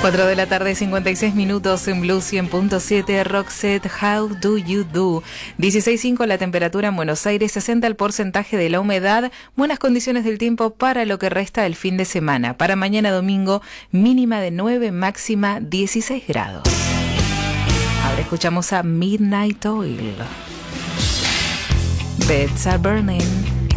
4 de la tarde, 56 minutos en Blue 100.7, Roxette, How Do You Do. 16.5 la temperatura en Buenos Aires, 60 el porcentaje de la humedad, buenas condiciones del tiempo para lo que resta del fin de semana. Para mañana domingo, mínima de 9, máxima 16 grados. Ahora escuchamos a Midnight Oil. Beds are burning.